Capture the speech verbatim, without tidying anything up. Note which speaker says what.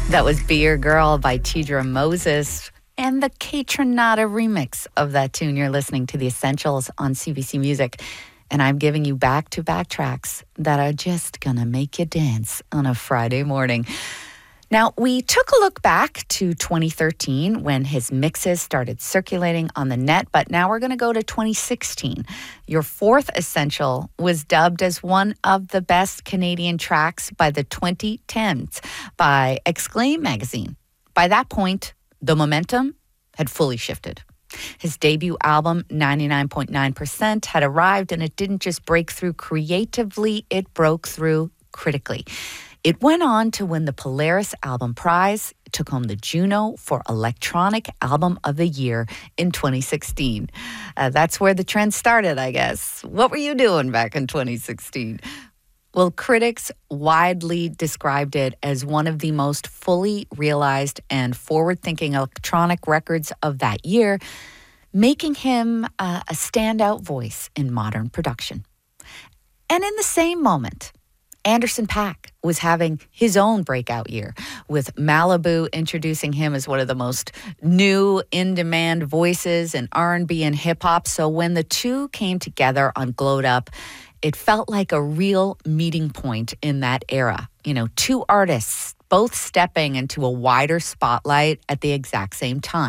Speaker 1: That was Be Your Girl by Tidra Moses and the Kaytranada remix of that tune. You're listening to The Essentials on C B C Music. And I'm giving you back-to-back tracks that are just gonna make you dance on a Friday morning. Now, we took a look back to twenty thirteen when his mixes started circulating on the net, but now we're going to go to twenty sixteen. Your fourth essential was dubbed as one of the best Canadian tracks by the twenty tens by Exclaim magazine. By that point, the momentum had fully shifted. His debut album, ninety-nine point nine percent, had arrived, and it didn't just break through creatively, it broke through critically. It went on to win the Polaris Album Prize, took home the Juno for Electronic Album of the Year in twenty sixteen. Uh, that's where the trend started, I guess. What were you doing back in twenty sixteen? Well, critics widely described it as one of the most fully realized and forward-thinking electronic records of that year, making him uh, a standout voice in modern production. And in the same moment, Anderson .Paak was having his own breakout year, with Malibu introducing him as one of the most new, in-demand voices in R and B and hip-hop. So when the two came together on Glowed Up, it felt like a real meeting point in that era. You know, two artists both stepping into a wider spotlight at the exact same time.